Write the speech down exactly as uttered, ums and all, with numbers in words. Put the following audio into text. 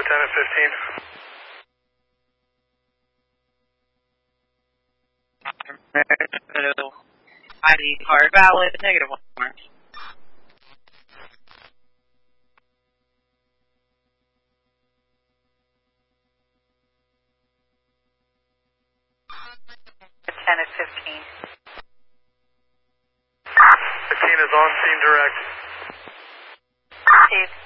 ten at fifteen. I D card valid, negative one more. ten at fifteen. fifteen is on scene direct. Steve.